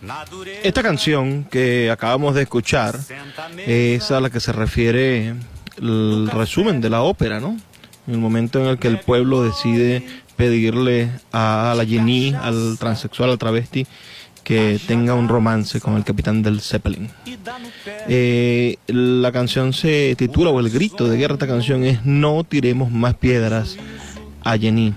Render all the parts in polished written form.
Esta canción que acabamos de escuchar es a la que se refiere el resumen de la ópera, ¿no? En el momento en el que el pueblo decide pedirle a la Jenny, al transexual, al travesti, que tenga un romance con el capitán del Zeppelin. La canción se titula, o el grito de guerra de esta canción es: no tiremos más piedras a Jenny.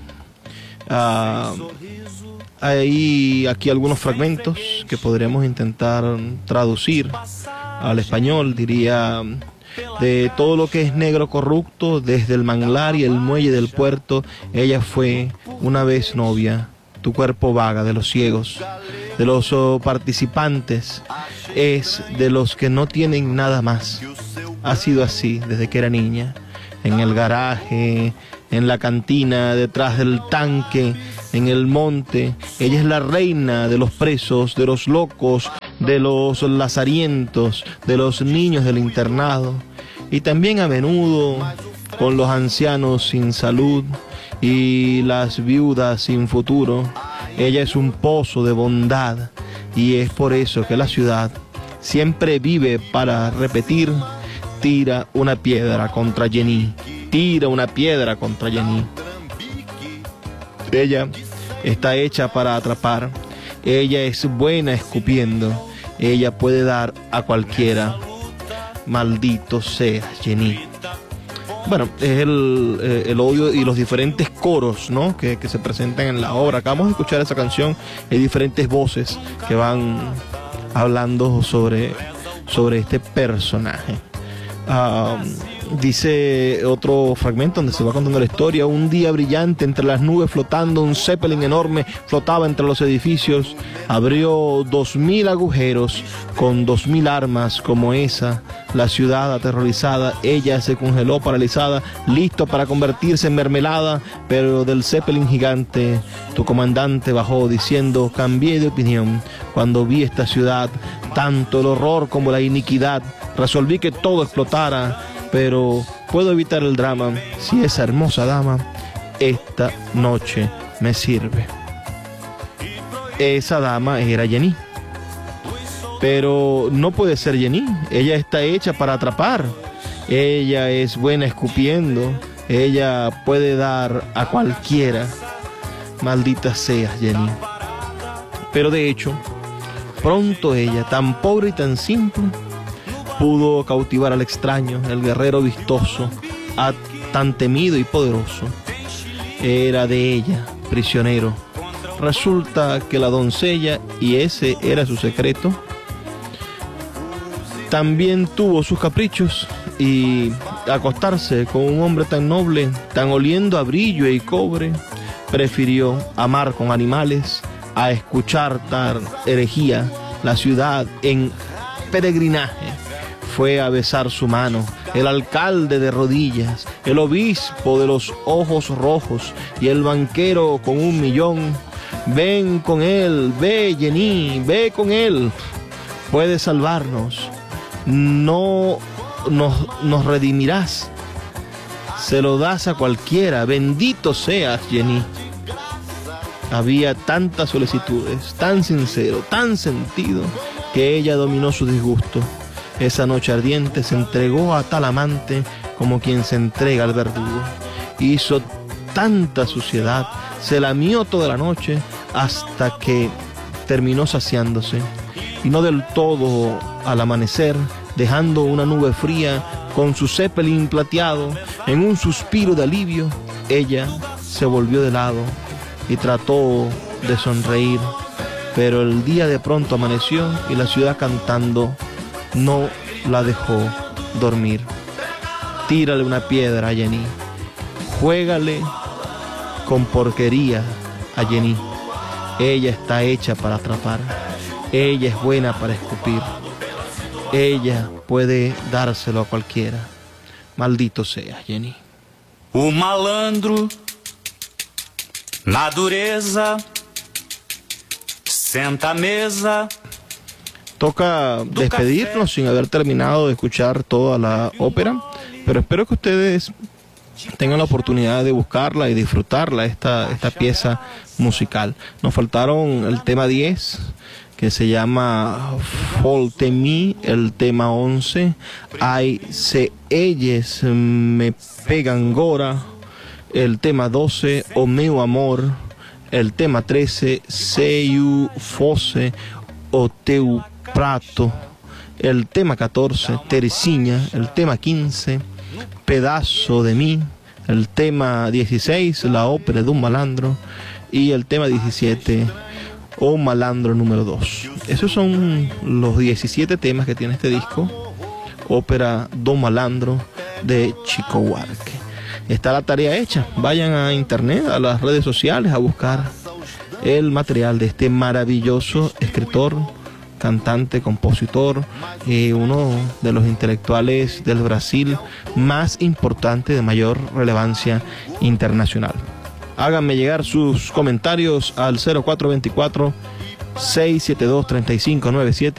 Hay aquí algunos fragmentos que podríamos intentar traducir al español. Diría: de todo lo que es negro corrupto, desde el manglar y el muelle del puerto, ella fue una vez novia. Tu cuerpo vaga de los ciegos, de los participantes, es de los que no tienen nada más. Ha sido así desde que era niña, en el garaje, en la cantina, detrás del tanque, en el monte. Ella es la reina de los presos, de los locos, de los lazarientos, de los niños del internado, y también a menudo con los ancianos sin salud y las viudas sin futuro. Ella es un pozo de bondad, y es por eso que la ciudad siempre vive para repetir: tira una piedra contra Jenny, tira una piedra contra Jenny. Ella está hecha para atrapar, ella es buena escupiendo, ella puede dar a cualquiera. Maldito seas, Jenny. Bueno, es el odio y los diferentes coros, ¿no?, que se presentan en la obra. Acabamos de escuchar esa canción, hay diferentes voces que van hablando sobre este personaje. Dice otro fragmento donde se va contando la historia: un día brillante entre las nubes flotando, un Zeppelin enorme flotaba entre los edificios, abrió 2000 agujeros con 2000 armas como esa. La ciudad aterrorizada, ella se congeló paralizada, listo para convertirse en mermelada, pero del Zeppelin gigante tu comandante bajó diciendo: cambié de opinión cuando vi esta ciudad, tanto el horror como la iniquidad, resolví que todo explotara, pero puedo evitar el drama si esa hermosa dama esta noche me sirve. Esa dama era Jenny, pero no puede ser Jenny. Ella está hecha para atrapar, ella es buena escupiendo, ella puede dar a cualquiera. Maldita sea Jenny. Pero de hecho, pronto ella, tan pobre y tan simple, pudo cautivar al extraño, el guerrero vistoso, tan temido y poderoso. Era de ella, prisionero. Resulta que la doncella, y ese era su secreto, también tuvo sus caprichos, y acostarse con un hombre tan noble, tan oliendo a brillo y cobre, prefirió amar con animales a escuchar tal herejía. La ciudad en peregrinaje fue a besar su mano, el alcalde de rodillas, el obispo de los ojos rojos y el banquero con 1 millón. Ven con él, ve Jenny, ve con él, puede salvarnos, no nos redimirás, se lo das a cualquiera, bendito seas Jenny. Había tantas solicitudes, tan sincero, tan sentido, que ella dominó su disgusto. Esa noche ardiente se entregó a tal amante como quien se entrega al verdugo. Hizo tanta suciedad, se lamió toda la noche hasta que terminó saciándose, y no del todo al amanecer, dejando una nube fría con su Zeppelin plateado. En un suspiro de alivio, ella se volvió de lado y trató de sonreír, pero el día de pronto amaneció y la ciudad cantando no la dejó dormir. Tírale una piedra a Jenny, juégale con porquería a Jenny. Ella está hecha para atrapar, ella es buena para escupir, ella puede dárselo a cualquiera. Maldito sea Jenny. O malandro na dureza senta a mesa. Toca despedirnos sin haber terminado de escuchar toda la ópera, pero espero que ustedes tengan la oportunidad de buscarla y disfrutarla, esta pieza musical. Nos faltaron el tema 10, que se llama Folte Mi, el tema 11. Hay Se Elles Me Pegan Gora, el tema 12, O Meu Amor, el tema 13, Seiu Fosse, O Teu Prato, el tema 14, Teresinha, el tema 15, Pedazo de Mí, el tema 16, La Ópera de un Malandro, y el tema 17, O Malandro número 2. Esos son los 17 temas que tiene este disco, Ópera do Malandro de Chico Buarque. Está la tarea hecha. Vayan a internet, a las redes sociales, a buscar el material de este maravilloso escritor, cantante, compositor, uno de los intelectuales del Brasil más importante, de mayor relevancia internacional. Háganme llegar sus comentarios al 0424 672 3597.